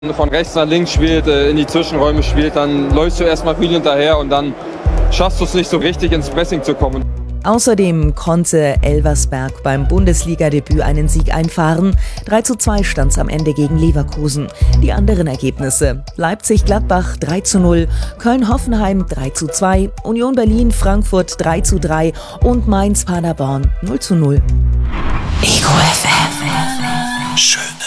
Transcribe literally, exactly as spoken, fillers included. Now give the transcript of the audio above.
von rechts nach links spielt, in die Zwischenräume spielt, dann läufst du erstmal viel hinterher und dann schaffst du es nicht so richtig ins Pressing zu kommen. Außerdem konnte Elversberg beim Bundesliga-Debüt einen Sieg einfahren. drei zu zwei stand es am Ende gegen Leverkusen. Die anderen Ergebnisse: Leipzig-Gladbach drei zu null, Köln-Hoffenheim drei zu zwei, Union Berlin-Frankfurt drei zu drei und Mainz-Paderborn null zu null. Ego F M. Schön.